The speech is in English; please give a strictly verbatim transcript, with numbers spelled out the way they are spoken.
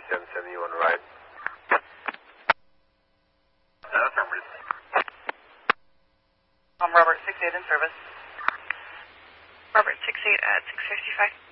seven seven, you on the right? Uh, affirmative. I'm Robert six eight in service. Robert six eight at six fifty-five.